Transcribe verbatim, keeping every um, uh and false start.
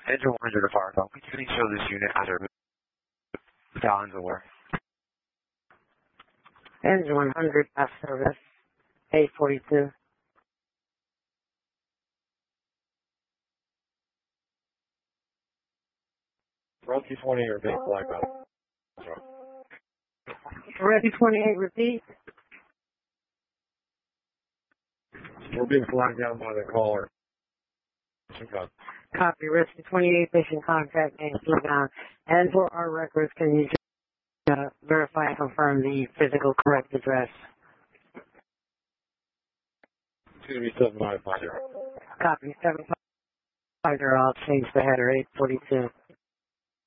Engine one hundred to Fargo. We can show this unit as a Donzor. Engine one hundred, past service, eight forty-two. Rocky twenty or big flag out. Ready twenty-eight, repeat. We're being flagged down by the caller. Copy. Rescue twenty-eight, patient contact name, slow down. And for our records, can you just uh, verify and confirm the physical correct address? It's going to be seven five five zero. Copy. seven five zero. I'll change the header, eight forty-two.